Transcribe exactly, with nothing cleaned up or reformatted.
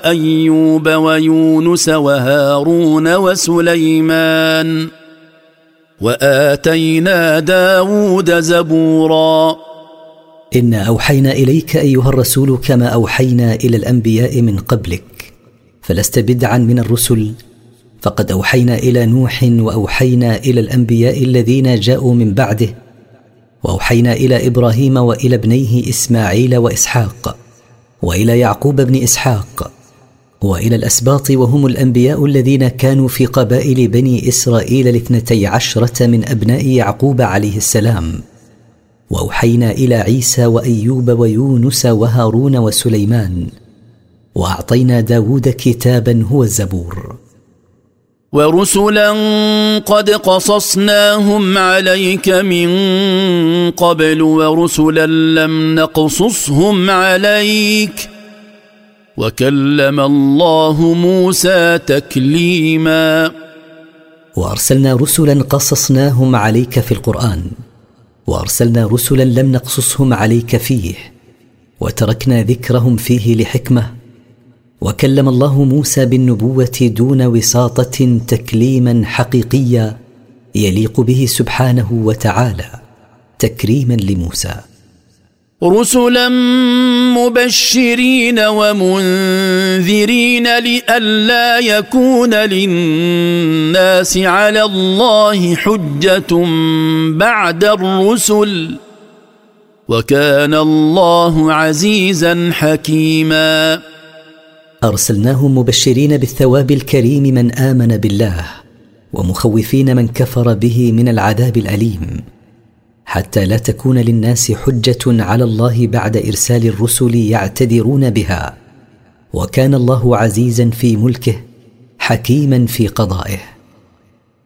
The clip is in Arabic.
وأيوب ويونس وهارون وسليمان وآتينا داود زبورا. إنا أوحينا إليك أيها الرسول كما أوحينا إلى الأنبياء من قبلك، فلست بدعا من الرسل، فقد أوحينا إلى نوح وأوحينا إلى الأنبياء الذين جاءوا من بعده، وأوحينا إلى إبراهيم وإلى ابنيه إسماعيل وإسحاق وإلى يعقوب بن إسحاق وإلى الأسباط، وهم الأنبياء الذين كانوا في قبائل بني إسرائيل الاثنتي عشرة من أبناء يعقوب عليه السلام. وأوحينا إلى عيسى وأيوب ويونس وهارون وسليمان، وأعطينا داود كتابا هو الزبور. ورسلا قد قصصناهم عليك من قبل ورسلا لم نقصصهم عليك وكلم الله موسى تكليما. وأرسلنا رسلا قصصناهم عليك في القرآن، وأرسلنا رسلا لم نقصصهم عليك فيه، وتركنا ذكرهم فيه لحكمة. وكلم الله موسى بالنبوة دون وساطة تكليما حقيقيا يليق به سبحانه وتعالى تكريما لموسى. رسلا مبشرين ومنذرين لئلا يكون للناس على الله حجة بعد الرسل وكان الله عزيزا حكيما. أرسلناهم مبشرين بالثواب الكريم من آمن بالله، ومخوفين من كفر به من العذاب الأليم، حتى لا تكون للناس حجة على الله بعد إرسال الرسل يعتذرون بها، وكان الله عزيزا في ملكه حكيما في قضائه.